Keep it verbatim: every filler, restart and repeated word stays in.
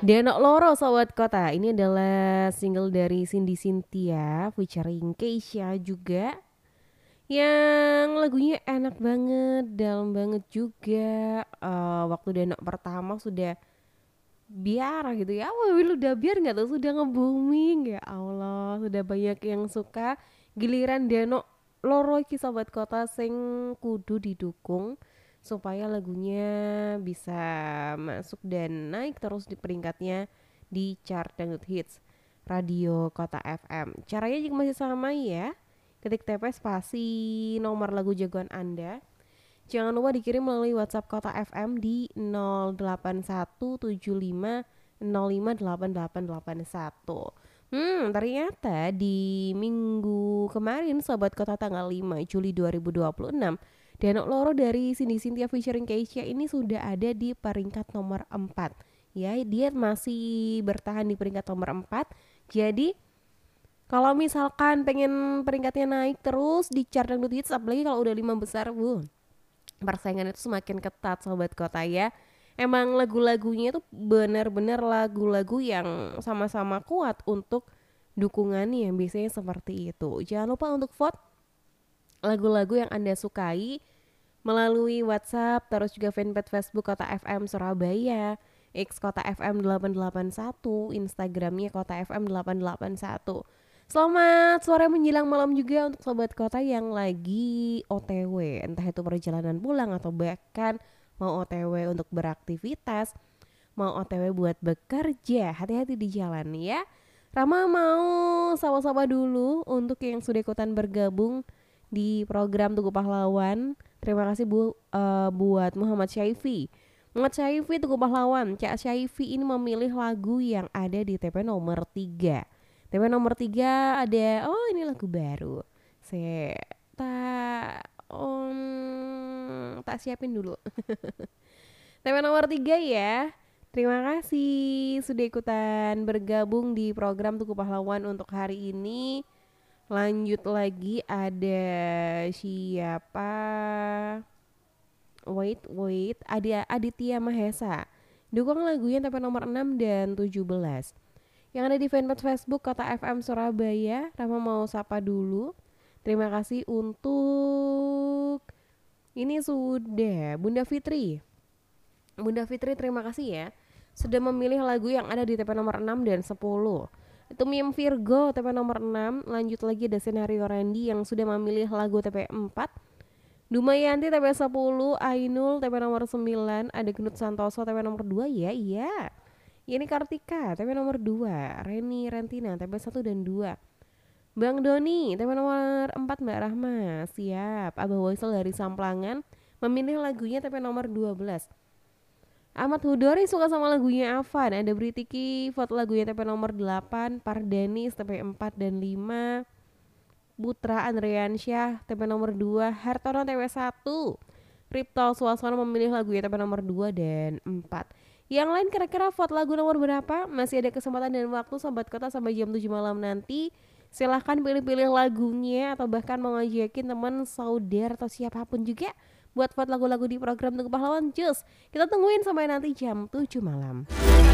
Denok Loro Sobat Kota. Ini adalah single dari Cindy Cynthia featuring Keisha juga. Yang lagunya enak banget, dalam banget juga. Eh, waktu Denok pertama sudah biar gitu ya. Wah, lu udah biar nggak tuh sudah nge-booming ya Allah. Sudah banyak yang suka. Giliran Denok Loro iki Sobat Kota sing kudu didukung supaya lagunya bisa masuk dan naik terus di peringkatnya di chart dangdut hits Radio Kota F M. Caranya juga masih sama ya. Ketik T P spasi nomor lagu jagoan Anda. Jangan lupa dikirim melalui WhatsApp Kota F M di nol delapan satu tujuh lima nol lima delapan delapan delapan satu. Hmm, ternyata di minggu kemarin Sobat Kota tanggal lima Juli dua ribu dua puluh enam, Denok Loro dari Cindy Cynthia featuring Keisha ini sudah ada di peringkat nomor empat. Ya, dia masih bertahan di peringkat nomor empat. Jadi kalau misalkan pengen peringkatnya naik terus di chart dangdut hits, apalagi kalau udah lima besar, wuh, persaingan itu semakin ketat Sobat Kota ya. Emang lagu-lagunya itu benar-benar lagu-lagu yang sama-sama kuat untuk dukungannya, biasanya seperti itu. Jangan lupa untuk vote lagu-lagu yang Anda sukai melalui WhatsApp, terus juga fanpage Facebook Kota F M Surabaya, X Kota F M delapan delapan satu, Instagramnya Kota F M delapan delapan satu. Selamat sore menjelang malam juga untuk Sobat Kota yang lagi O T W, entah itu perjalanan pulang atau bahkan mau O T W untuk beraktivitas, mau O T W buat bekerja. Hati-hati di jalan ya. Rama mau sapa-sapa dulu untuk yang sudah ikutan bergabung di program Tugu Pahlawan. Terima kasih Bu uh, buat Muhammad Syaifi. Muhammad Syaifi Tugu Pahlawan. Cak Syaifi ini memilih lagu yang ada di T P nomor tiga. T P nomor tiga ada, oh ini lagu baru. Saya tak um, tak siapin dulu. T P nomor tiga ya. Terima kasih sudah ikutan bergabung di program Tugu Pahlawan untuk hari ini. Lanjut lagi ada siapa? Wait, wait, ada Aditya Mahesa. Dukung lagunya T P nomor enam dan tujuh belas. Yang ada di fanpage Facebook Kota F M Surabaya. Rama mau sapa dulu. Terima kasih untuk ini sudah Bunda Fitri. Bunda Fitri terima kasih ya sudah memilih lagu yang ada di T P nomor enam dan sepuluh. Itu Miem Virgo T P nomor enam. Lanjut lagi ada Senario Randy yang sudah memilih lagu T P empat. Dumayanti T P sepuluh, Ainul T P nomor sembilan, ada Gnut Santoso T P nomor dua ya, iya. Ini Kartika T P nomor dua, Reni Rentina T P satu dan dua. Bang Doni T P nomor empat Mbak Rahma, siap. Abah Waisel dari Samplangan memilih lagunya T P nomor dua belas. Ahmad Hudori suka sama lagunya Avan, ada Britiki vote lagunya T P nomor delapan, Pardanis T P empat dan lima. Putra Andriansyah T P nomor dua, Hartono T P satu. Ripto Suasana memilih lagunya T P nomor dua dan empat. Yang lain kira-kira vote lagu nomor berapa? Masih ada kesempatan dan waktu Sobat Kota sampai jam tujuh malam nanti. Silahkan pilih-pilih lagunya atau bahkan mau ngajakin teman, saudara atau siapapun juga buat vote lagu-lagu di program Tugu Pahlawan. Cus, kita tungguin sampai nanti jam tujuh malam.